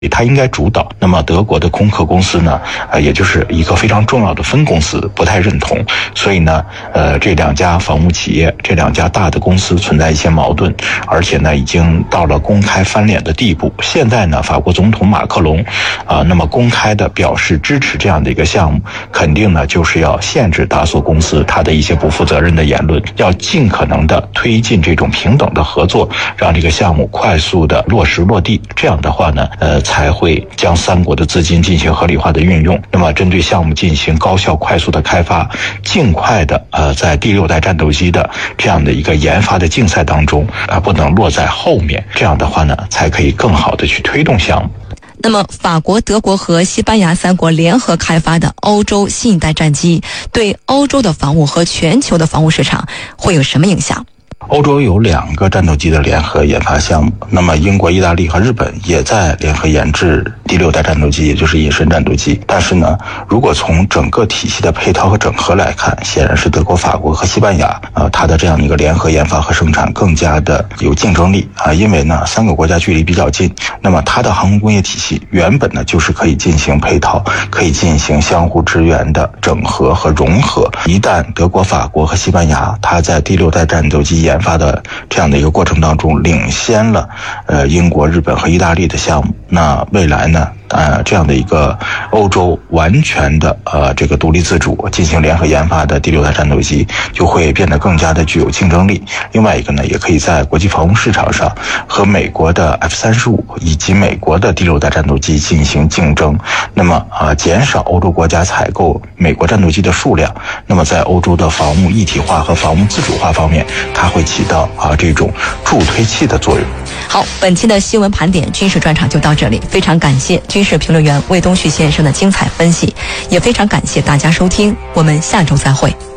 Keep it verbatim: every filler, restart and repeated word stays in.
它应该主导。那么德国的空客公司呢，呃，也就是一个非常重要的分公司，不太认同。所以呢，呃，这两家房屋企业，这两家大的公司存在一些矛盾，而且呢，已经到了公开翻脸的地步。现在呢，法国总统马克龙，啊、呃，那么公开的表示支持这样的一个项目，肯定呢就是要限制达索公司它的一些不负责任的言论，要尽可能的推进这种平等的合作，让这个项目快速的落实落地。这样的话呢，呃。才会将三国的资金进行合理化的运用，那么针对项目进行高效快速的开发，尽快的呃在第六代战斗机的这样的一个研发的竞赛当中啊、呃，不能落在后面，这样的话呢才可以更好的去推动项目。 那么法国、德国和西班牙三国联合开发的欧洲新一代战机对欧洲的防务和全球的防务市场会有什么影响？ 欧洲有两个战斗机的联合研发项目，那么英国、意大利和日本也在联合研制第六代战斗机，也就是隐身战斗机。但是呢，如果从整个体系的配套和整合来看，显然是德国、法国和西班牙，呃，它的这样一个联合研发和生产更加的有竞争力啊，因为呢，三个国家距离比较近，那么它的航空工业体系原本呢就是可以进行配套，可以进行相互支援的整合和融合。一旦德国、法国和西班牙它在第六代战斗机研发的这样的一个过程当中领先了呃英国、日本和意大利的项目，那未来呢呃这样的一个欧洲完全的呃这个独立自主进行联合研发的第六代战斗机就会变得更加的具有竞争力。另外一个呢，也可以在国际防务市场上和美国的 F 三十五 以及美国的第六代战斗机进行竞争，那么啊、呃、减少欧洲国家采购美国战斗机的数量，那么在欧洲的防务一体化和防务自主化方面，它会起到啊这种助推器的作用。 好，本期的新闻盘点军事专场就到这里，非常感谢军事评论员魏东旭先生的精彩分析，也非常感谢大家收听，我们下周再会。